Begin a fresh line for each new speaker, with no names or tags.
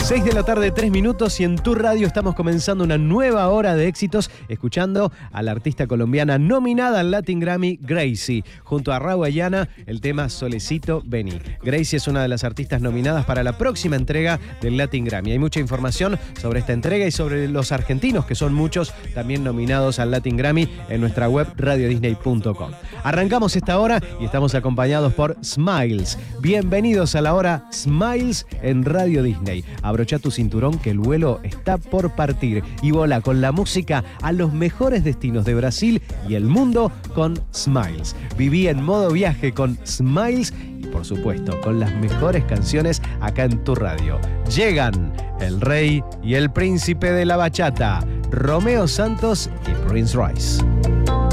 6 de la tarde, 3 minutos, y en tu radio estamos comenzando una nueva hora de éxitos, escuchando a la artista colombiana nominada al Latin Grammy, Gracie. Junto a Raúl Ayana, el tema Solecito Vení. Gracie es una de las artistas nominadas para la próxima entrega del Latin Grammy. Hay mucha información sobre esta entrega y sobre los argentinos, que son muchos, también nominados al Latin Grammy, en nuestra web radiodisney.com. Arrancamos esta hora y estamos acompañados por Smiles. Bienvenidos a la hora Smiles en Radio Disney. Abrocha tu cinturón que el vuelo está por partir y vola con la música a los mejores destinos de Brasil y el mundo con Smiles. Viví en modo viaje con Smiles y, por supuesto, con las mejores canciones acá en tu radio. Llegan el rey y el príncipe de la bachata, Romeo Santos y Prince Royce.